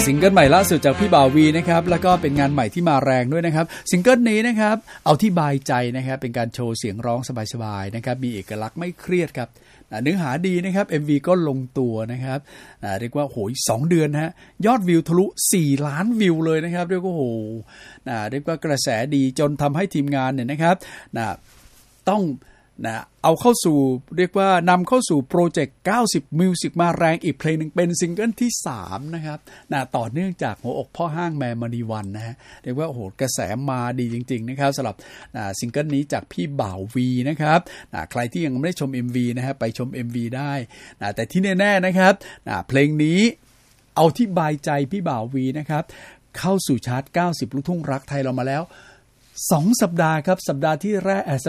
ซิงเกิลใหม่ล่าสุดจากพี่บ่าววีนะครับแล้วก็เป็นงานใหม่ที่มาแรงด้วยนะครับซิงเกิลนี้นะครับเอาที่บายใจนะครับเป็นการโชว์เสียงร้องสบายๆนะครับมีเอกลักษณ์ไม่เครียดครับเนื้อหาดีนะครับ MV ก็ลงตัวนะครับเรียกว่าโหย2เดือนฮะยอดวิวทะลุ4ล้านวิวเลยนะครับเรียกว่าโหเรียกว่ากระแสดีจนทำให้ทีมงานเนี่ยนะครับต้องเอาเข้าสู่เรียกว่านำเข้าสู่โปรเจกต์90 Music มาแรงอีกเพลงนึงเป็นซิงเกิลที่3นะครับต่อเนื่องจากหัวอกพ่อห้างแมมณีวันนะฮะเรียกว่าโอ้โหกระแสมาดีจริงๆนะครับสำหรับซิงเกิลนี้จากพี่บ่าววีนะครับใครที่ยังไม่ได้ชม MV นะฮะไปชม MV ได้แต่ที่แน่ๆนะครับเพลงนี้เอาที่บายใจพี่บ่าววีนะครับเข้าสู่ชาร์ต90ลูกทุ่งรักไทยเรามาแล้ว2สัปดาห์ครับสัปดาห์ที่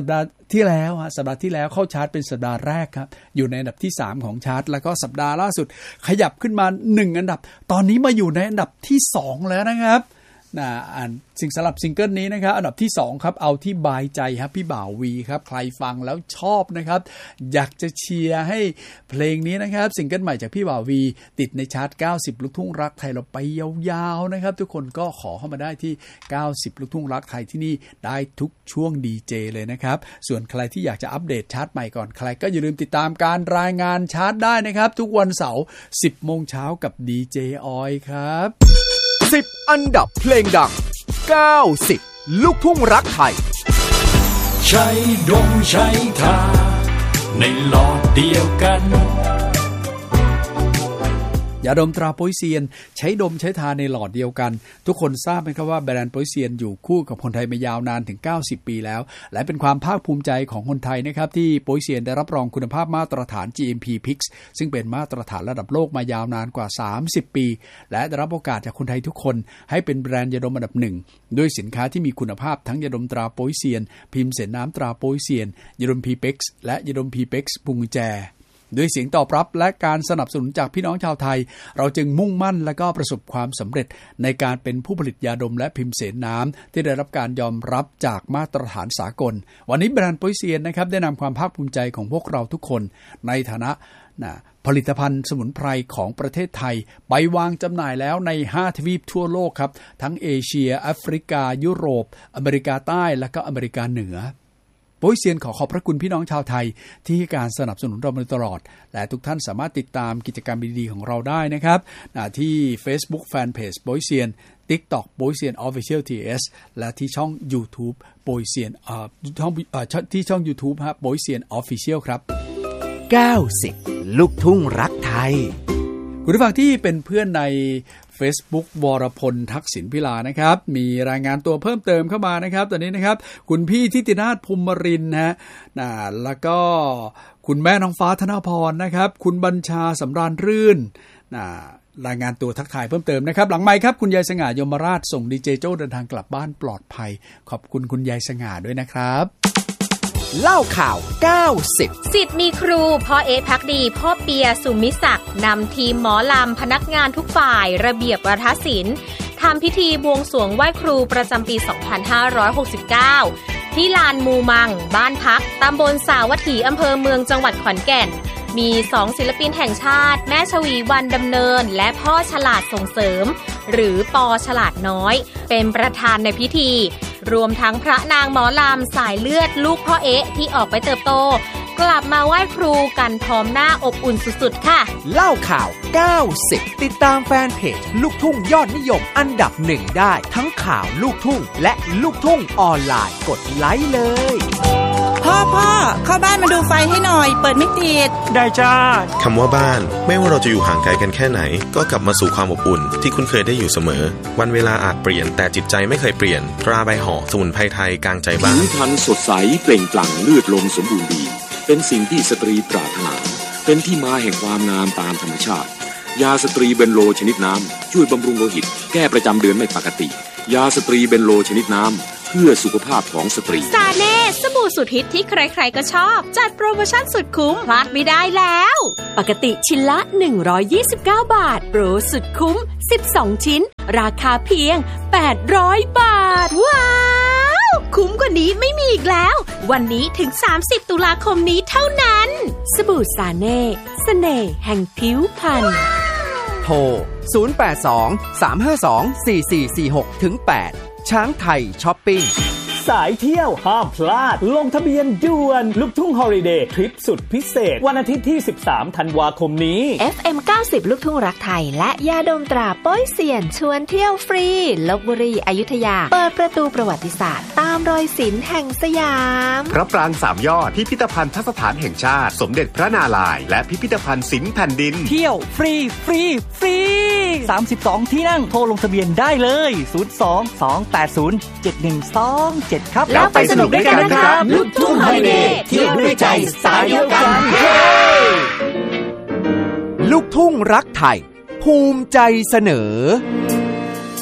แล้วเข้าชาร์ตเป็นสัปดาห์แรกครับอยู่ในอันดับที่3ของชาร์ตแล้วก็สัปดาห์ล่าสุดขยับขึ้นมา1อันดับตอนนี้มาอยู่ในอันดับที่2แล้วนะครับสิ่งสำหรับซิงเกิลนี้นะครับอันดับที่2ครับเอาที่บายใจครับพี่บ่าววีครับใครฟังแล้วชอบนะครับอยากจะเชียร์ให้เพลงนี้นะครับซิงเกิลใหม่จากพี่บ่าววีติดในชาร์ต90ลูกทุ่งรักไทยเราไปยาวๆนะครับทุกคนก็ขอเข้ามาได้ที่90ลูกทุ่งรักไทยที่นี่ได้ทุกช่วงดีเจเลยนะครับส่วนใครที่อยากจะอัปเดตชาร์ตใหม่ก่อนใครก็อย่าลืมติดตามการรายงานชาร์ตได้นะครับทุกวันเสาร์ 10 โมงเช้ากับดีเจออยครับ 10 อันดับเพลงดัง90ลูกทุ่งรักไทยใช้ดมใช้ทาในหลอดเดียวกันยาดมตราโป๊ยเซียนใช้ดมใช้ทาในหลอดเดียวกันทุกคนทราบไหมครับว่าแบรนด์โป๊ยเซียนอยู่คู่กับคนไทยมายาวนานถึง90ปีแล้วและเป็นความภาคภูมิใจของคนไทยนะครับที่โป๊ยเซียนได้รับรองคุณภาพมาตรฐาน GMP PIX ซึ่งเป็นมาตรฐานระดับโลกมายาวนานกว่า30ปีและได้รับโอกาสจากคนไทยทุกคนให้เป็นแบรนด์ยาดมอันดับ1ด้วยสินค้าที่มีคุณภาพทั้งยาดมตราโป๊ยเซียนพิมพ์เสนน้ำตราโป๊ยเซียนยาดม PIX และยาดม PIX ปรุงแจด้วยเสียงตอบรับและการสนับสนุนจากพี่น้องชาวไทยเราจึงมุ่งมั่นและก็ประสบความสำเร็จในการเป็นผู้ผลิตยาดมและพิมพ์เสนน้ำที่ได้รับการยอมรับจากมาตรฐานสากลวันนี้แบรนด์โป๊ยเซียนนะครับได้นำความภาคภูมิใจของพวกเราทุกคนในฐานะผลิตภัณฑ์สมุนไพรของประเทศไทยไปวางจำหน่ายแล้วใน5ทวีปทั่วโลกครับทั้งเอเชียแอฟริกายุโรปอเมริกาใต้และก็อเมริกาเหนือโป๊ยเซียนขอขอบพระคุณพี่น้องชาวไทยที่ให้การสนับสนุนเรามาตลอดและทุกท่านสามารถติดตามกิจกรรมดีๆของเราได้นะครับที่ Facebook Fanpage โป๊ยเซียน TikTok โป๊ยเซียน Official TS และที่ช่อง YouTube โป๊ยเซียนที่ช่อง YouTube ฮะโป๊ยเซียน Official ครับ 90ลูกทุ่งรักไทยคุณผู้ฟังที่เป็นเพื่อนในFacebook วรพลทักษิณพิลานะครับมีรายงานตัวเพิ่มเติมเข้ามานะครับตอนนี้นะครับคุณพี่ทิตินาถภูมิรินทร์นะแล้วก็คุณแม่น้องฟ้าธนพรนะครับคุณบัญชาสำราญรื่นรายงานตัวทักทายเพิ่มเติมนะครับหลังไมค์ครับคุณยายสง่ายมราชส่งดีเจโจ้เดินทางกลับบ้านปลอดภัยขอบคุณคุณยายสง่าด้วยนะครับเล่าข่าว90 สิทธิ์มีครูพ่อเอภักดีพ่อเปียสุมิศักดิ์นำทีมหมอลำพนักงานทุกฝ่ายระเบียบวาทศิลป์ทำพิธีบวงสรวงไหว้ครูประจำปี 2569 ที่ลานมูมังบ้านพักตำบลสาวัตถีอำเภอเมืองจังหวัดขอนแก่นมี2ศิลปินแห่งชาติแม่ชวีวรรณดำเนินและพ่อฉลาดส่งเสริมหรือปอฉลาดน้อยเป็นประธานในพิธีรวมทั้งพระนางหมอลำสายเลือดลูกพ่อเอ๊ะที่ออกไปเติบโตกลับมาไหว้ครูกันพร้อมหน้าอบอุ่นสุดๆค่ะเล่าข่าว90ติดตามแฟนเพจลูกทุ่งยอดนิยมอันดับ1ได้ทั้งข่าวลูกทุ่งและลูกทุ่งออนไลน์กดไลค์เลยพ่อเข้าบ้านมาดูไฟให้หน่อยเปิดไม่ติดได้จ้าคำว่าบ้านไม่ว่าเราจะอยู่ห่างไกลกันแค่ไหนก็กลับมาสู่ความอบอุ่นที่คุ้นเคยได้อยู่เสมอวันเวลาอาจเปลี่ยนแต่จิตใจไม่เคยเปลี่ยนตราใบห่อสมุนไพรไทยกลางใจบ้านผิวพรรณสดใสเปล่งปลั่งเลือดลมสมบูรณ์ดีเป็นสิ่งที่สตรีปรารถนาเป็นที่มาแห่งความงามตามธรรมชาติยาสตรีเบนโลชนิดน้ำช่วยบำรุงโลหิตแก้ประจำเดือนไม่ปกติยาสตรีเบนโลชนิดน้ำเพื่อสุขภาพของสตรีซาเน่สบู่สุดฮิตที่ใครๆก็ชอบจัดโปรโมชั่นสุดคุ้มพลาดไม่ได้แล้วปกติชิ้นละ129 บาทโปรสุดคุ้ม12ชิ้นราคาเพียง800 บาทว้าวคุ้มกว่านี้ไม่มีอีกแล้ววันนี้ถึง30ตุลาคมนี้เท่านั้นสบู่ซาเน่เสน่ห์แห่งผิวพรรณโทร 082-352-4446-8 ช้างไทยช้อปปิ้งสายเที่ยวห้ามพลาดลงทะเบียนด่วนลูกทุ่งฮอลิเดย์ทริปสุดพิเศษวันอาทิตย์ที่13ธันวาคมนี้ FM 90ลูกทุ่งรักไทยและยาดมตราโป้ยเซียนชวนเที่ยวฟรีลพบุรีอยุธยาเปิดประตูประวัติศาสตร์ตามรอยศิลป์แห่งสยามพระปราง3ยอดพิพิธภัณฑ์สถานแห่งชาติสมเด็จพระนารายณ์และพิพิธภัณฑ์ศิลป์แผ่นดินเที่ยวฟรี32ที่นั่งโทรลงทะเบียนได้เลย02-280-7127ครับแล้วไปสนุกด้วยกันนะครับลูกทุ่งฮอลิเดย์เที่ยวด้วยใจสายเดียวกันลูกทุ่งรักไทยภูมิใจเสนอ